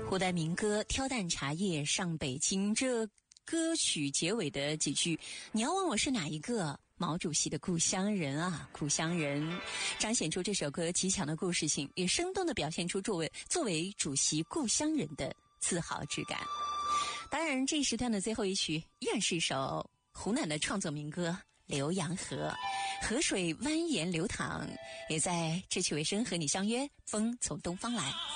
古代民歌挑担茶叶上北京，这歌曲结尾的几句，你要问我是哪一个？毛主席的故乡人啊，故乡人，彰显出这首歌极强的故事性，也生动地表现出作为主席故乡人的自豪之感。当然，这一时段的最后一曲依然是一首湖南的创作民歌《浏阳河》，河水蜿蜒流淌，也在这曲尾声和你相约，风从东方来。